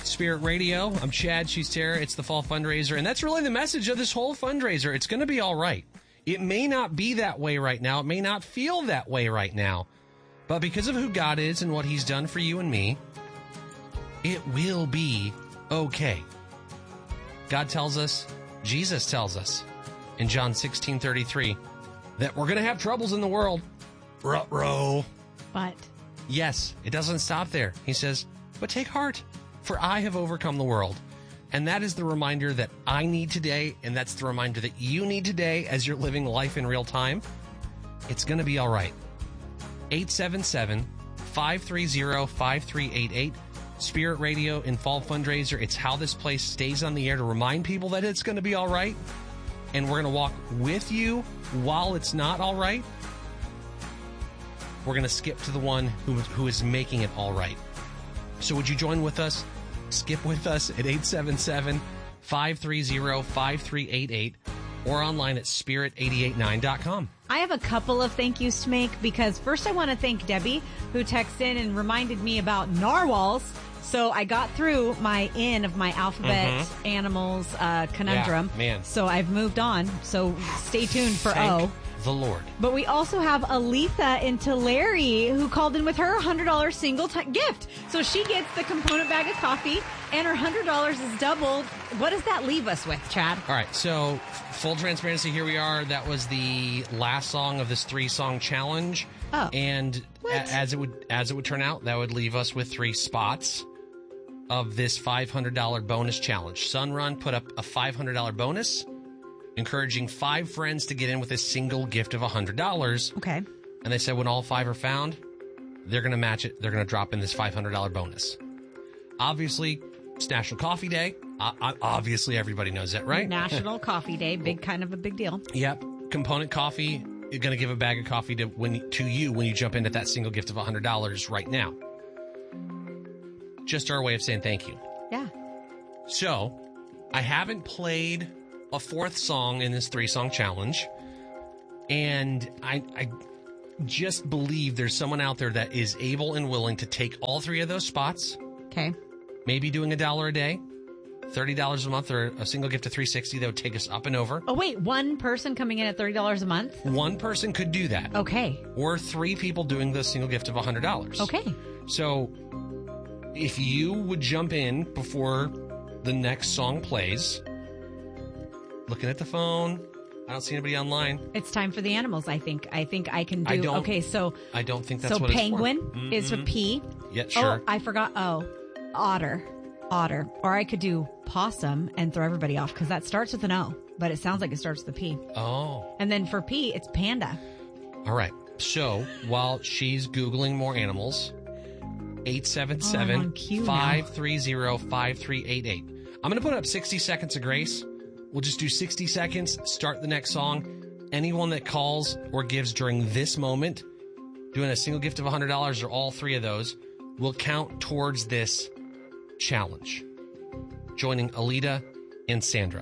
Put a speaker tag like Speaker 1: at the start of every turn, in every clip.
Speaker 1: Spirit Radio. I'm Chad. She's Tara. It's the fall fundraiser. And that's really the message of this whole fundraiser. It's going to be all right. It may not be that way right now. It may not feel that way right now. But because of who God is and what he's done for you and me, it will be okay. God tells us, Jesus tells us in John 16:33 that we're going to have troubles in the world. Ruh-roh.
Speaker 2: But
Speaker 1: yes, it doesn't stop there. He says, but take heart, for I have overcome the world. And that is the reminder that I need today, and that's the reminder that you need today as you're living life in real time. It's going to be all right. 877-530-5388. Spirit Radio and Fall Fundraiser. It's how this place stays on the air to remind people that it's going to be all right. And we're going to walk with you while it's not all right. We're going to skip to the one who is making it all right. So would you join with us? Skip with us at 877-530-5388 or online at spirit889.com.
Speaker 2: I have a couple of thank yous to make because first I want to thank Debbie who texted in and reminded me about narwhals. So I got through my N of my alphabet animals conundrum.
Speaker 1: Yeah, man.
Speaker 2: So I've moved on. So stay tuned for O.
Speaker 1: The Lord.
Speaker 2: But we also have Aletha in Tulare who called in with her $100 single gift. So she gets the component bag of coffee and her $100 is doubled. What does that leave us with, Chad?
Speaker 1: All right. So full transparency, here we are. That was the last song of this 3-song challenge.
Speaker 2: Oh.
Speaker 1: And as it would turn out, that would leave us with 3 spots of this $500 bonus challenge. Sunrun put up a $500 bonus, encouraging 5 friends to get in with a single gift of $100.
Speaker 2: Okay.
Speaker 1: And they said when all 5 are found, they're going to match it. They're going to drop in this $500 bonus. Obviously, it's National Coffee Day. Obviously, everybody knows that, right?
Speaker 2: National Coffee Day. Kind of a big deal.
Speaker 1: Yep. Component Coffee is going to give a bag of coffee to you when you jump into that single gift of $100 right now. Just our way of saying thank you.
Speaker 2: Yeah.
Speaker 1: So, I haven't played a 4th song in this 3-song challenge, and I just believe there's someone out there that is able and willing to take all 3 of those spots.
Speaker 2: Okay.
Speaker 1: Maybe doing $1 a day, $30 a month, or a single gift of $360 that would take us up and over.
Speaker 2: Oh, wait. One person coming in at $30 a month?
Speaker 1: One person could do that.
Speaker 2: Okay.
Speaker 1: Or 3 people doing the single gift of $100.
Speaker 2: Okay.
Speaker 1: So, if you would jump in before the next song plays, looking at the phone, I don't see anybody online.
Speaker 2: It's time for the animals, I think. I think I can do... Okay, so...
Speaker 1: I don't think that's what
Speaker 2: penguin
Speaker 1: it's for.
Speaker 2: is with P.
Speaker 1: Yeah, sure.
Speaker 2: Oh, I forgot. Oh, otter. Or I could do possum and throw everybody off because that starts with an O, but it sounds like it starts with a P.
Speaker 1: Oh.
Speaker 2: And then for P, it's panda.
Speaker 1: All right. So while she's Googling more animals, 877-530-5388. I'm going to put up 60 seconds of grace. We'll just do 60 seconds, start the next song. Anyone that calls or gives during this moment, doing a single gift of $100 or all 3 of those, will count towards this challenge. Joining Alita and Sandra.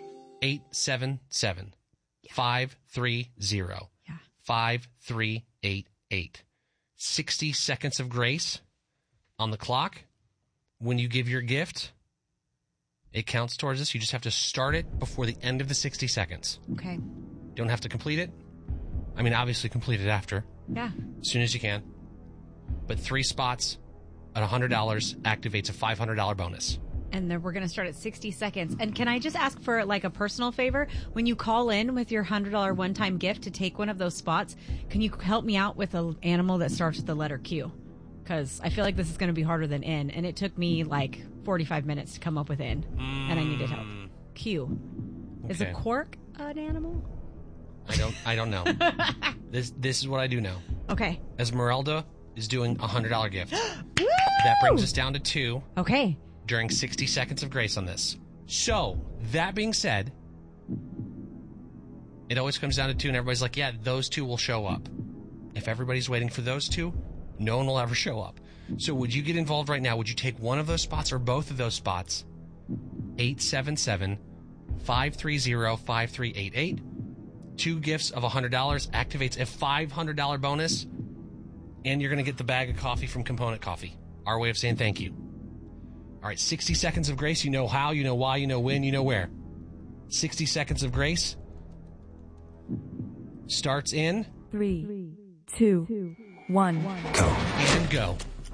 Speaker 1: 877-530-5388. 60 seconds of grace on the clock. When you give your gift, it counts towards this. You just have to start it before the end of the 60 seconds.
Speaker 2: Okay.
Speaker 1: Don't have to complete it. I mean, obviously complete it after.
Speaker 2: Yeah.
Speaker 1: As soon as you can. But 3 spots at $100 activates a $500 bonus.
Speaker 2: And then we're going to start at 60 seconds. And can I just ask for like a personal favor? When you call in with your $100 one-time gift to take one of those spots, can you help me out with an animal that starts with the letter Q? Because I feel like this is going to be harder than N. And it took me like 45 minutes to come up with N. And I needed help. Q. Okay. Is a quark an animal?
Speaker 1: I don't know. This is what I do know.
Speaker 2: Okay.
Speaker 1: Esmeralda is doing a $100 gift. That brings us down to 2.
Speaker 2: Okay.
Speaker 1: During 60 seconds of grace on this. So, that being said, it always comes down to 2, and everybody's like, yeah, those 2 will show up. If everybody's waiting for those 2, no one will ever show up. So would you get involved right now? Would you take one of those spots or both of those spots? 877-530-5388. 2 gifts of $100 activates a $500 bonus, and you're going to get the bag of coffee from Component Coffee. Our way of saying thank you. All right, 60 seconds of grace. You know how, you know why, you know when, you know where. 60 seconds of grace starts in
Speaker 3: 3, 2, 1.
Speaker 4: Go.
Speaker 1: and go.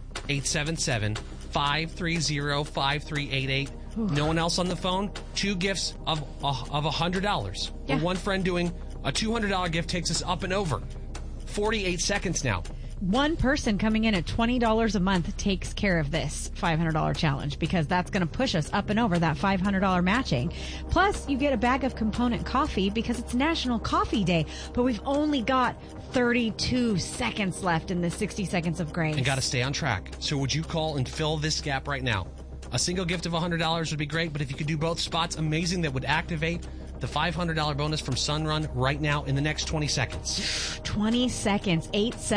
Speaker 1: 877-530-5388. No one else on the phone. 2 gifts of $100.
Speaker 2: Yeah.
Speaker 1: One friend doing a $200 gift takes us up and over. 48 seconds now.
Speaker 2: One person coming in at $20 a month takes care of this $500 challenge because that's going to push us up and over that $500 matching. Plus, you get a bag of component coffee because it's National Coffee Day, but we've only got 32 seconds left in the 60 seconds of grace.
Speaker 1: And got to stay on track. So would you call and fill this gap right now? A single gift of $100 would be great, but if you could do both spots, amazing. That would activate the $500 bonus from Sunrun right now in the next 20 seconds.
Speaker 2: 20 seconds,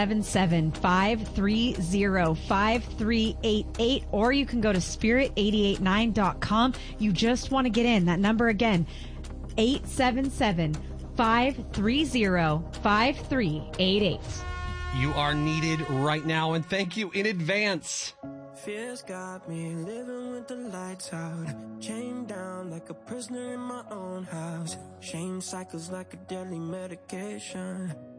Speaker 2: 877-530-5388, or you can go to spirit889.com. You just want to get in. That number again, 877-530-5388.
Speaker 1: You are needed right now, and thank you in advance.
Speaker 5: Fears got me living with the lights out, chained down like a prisoner in my own house. Shame cycles like a deadly medication.